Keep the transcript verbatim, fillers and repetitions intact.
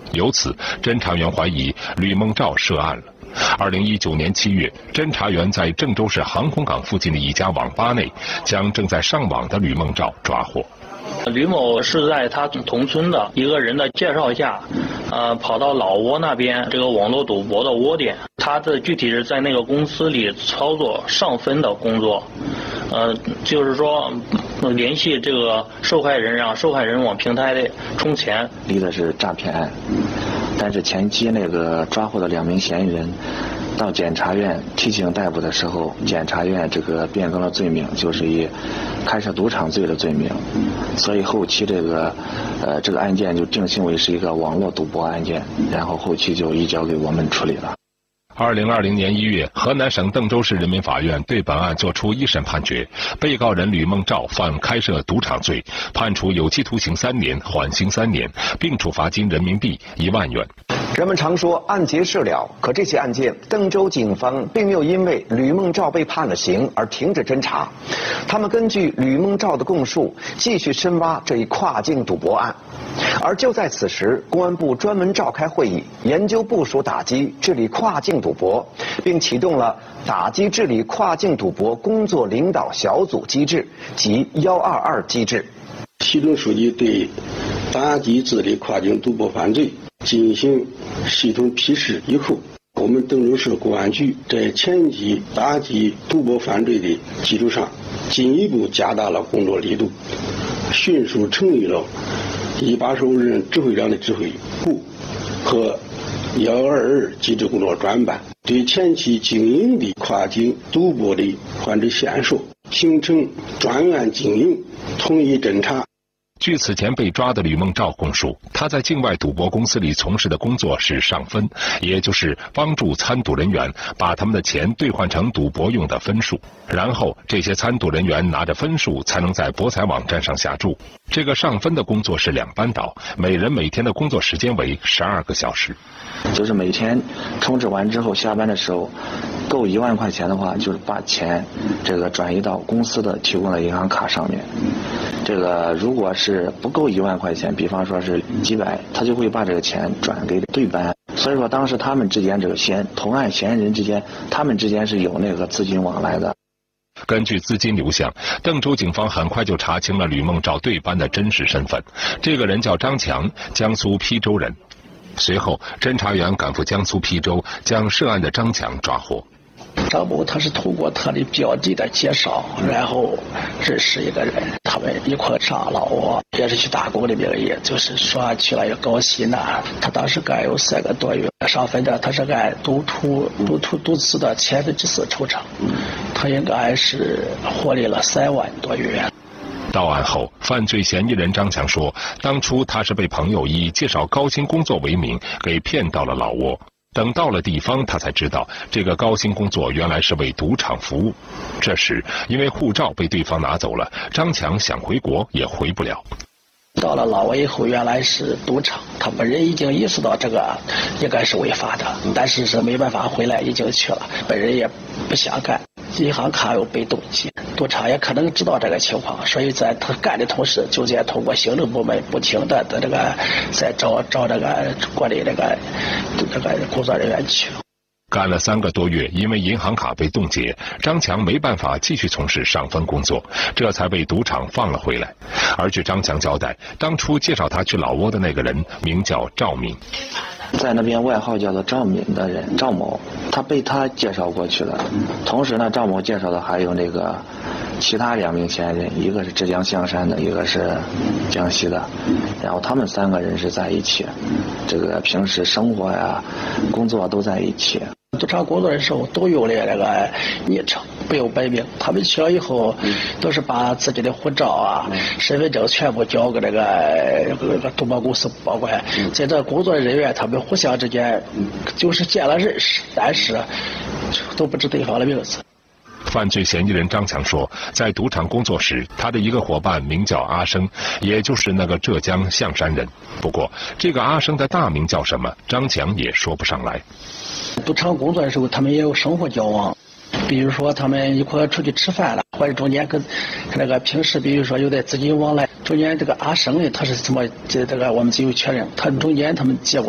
由此，侦查员怀疑吕梦照涉案了。二零一九年七月，侦查员在郑州市航空港附近的一家网吧内，将正在上网的吕梦照抓获。 吕某是在他同村的一个人的介绍下，呃，跑到老挝那边这个网络赌博的窝点。他的具体是在那个公司里操作上分的工作，呃，就是说联系这个受害人，让受害人往平台里充钱。 立的是诈骗案，但是前期那个抓获的两名嫌疑人，到检察院提请逮捕的时候，检察院这个变更了罪名，就是以开设赌场罪的罪名，所以后期这个呃这个案件就定性为是一个网络赌博案件，然后后期就移交给我们处理了。 二零二零年一月，河南省邓州市人民法院对本案作出一审判决，被告人吕梦照犯开设赌场罪，判处有期徒刑三年，缓刑三年，并处罚金人民币一万元。 人们常说案结事了，可这起案件，邓州警方并没有因为吕梦照被判了刑而停止侦查，他们根据吕梦照的供述，继续深挖这一跨境赌博案。而就在此时，公安部专门召开会议，研究部署打击治理跨境赌博，并启动了打击治理跨境赌博工作领导小组机制及一二二机制。 习总书记对打击治理跨境赌博犯罪进行系统批示以后，我们邓州市公安局在前期打击赌博犯罪的基础上，进一步加大了工作力度，迅速成立了一把手人指挥长的指挥部和一二二机制工作专班，对前期经营的跨境赌博的犯罪线索形成专案经营、统一侦查。 据此前被抓的吕梦照供述，他在境外赌博公司里从事的工作是上分，也就是帮助参赌人员把他们的钱兑换成赌博用的分数，然后这些参赌人员拿着分数才能在博彩网站上下注。这个上分的工作是两班倒，每人每天的工作时间为十二个小时。 就是每天充值完之后，下班的时候够一万块钱的话，就是把钱这个转移到公司的提供的银行卡上面。这个如果是不够一万块钱，比方说是几百，他就会把这个钱转给对班。所以说当时他们之间这个嫌同案嫌疑人之间，他们之间是有那个资金往来的。 根据资金流向，邓州警方很快就查清了吕梦照对班的真实身份。这个人叫张强，江苏邳州人。随后，侦查员赶赴江苏邳州，将涉案的张强抓获。 张某他是通过他的表弟的介绍，然后认识一个人，他们一块上老挝，也是去打工的名义，就是说去了一个高西那，他当时干有三个多月，上分的他是按赌徒赌徒赌资的千分之四抽成，他应该是获利了三万多元。 到案后，犯罪嫌疑人张强说，当初他是被朋友以介绍高薪工作为名给骗到了老挝。等到了地方，他才知道这个高薪工作原来是为赌场服务。这时，因为护照被对方拿走了，张强想回国也回不了。 到了老挝以后，原来是赌场，他本人已经意识到这个应该是违法的，但是是没办法回来，已经去了，本人也不想干。银行卡有被冻结，赌场也可能知道这个情况，所以在他干的同时，就在通过行政部门不停的的这个在找找这个国内这个这个工作人员去。 干了三个多月，因为银行卡被冻结，张强没办法继续从事上分工作，这才被赌场放了回来。而据张强交代，当初介绍他去老挝的那个人名叫赵敏， 在那边外号叫做赵敏的人赵某，他被他介绍过去的。同时呢，赵某介绍的还有那个其他两名嫌疑人，一个是浙江象山的，一个是江西的，然后他们三个人是在一起，这个平时生活呀、工作都在一起。 赌场工作的时候都有了这个昵称，不用本名。他们去了以后，都是把自己的护照啊、身份证全部交给这个这个赌博公司保管。在这工作人员，他们互相之间就是见了认识，但是都不知对方的名字。 犯罪嫌疑人张强说，在赌场工作时，他的一个伙伴名叫阿生，也就是那个浙江象山人。不过，这个阿生的大名叫什么，张强也说不上来。 赌场工作的时候，他们也有生活交往，比如说他们一块出去吃饭了，或者中间跟跟那个平时，比如说有点资金往来，中间这个阿生呢，他是怎么这这个我们只有确认，他中间他们结过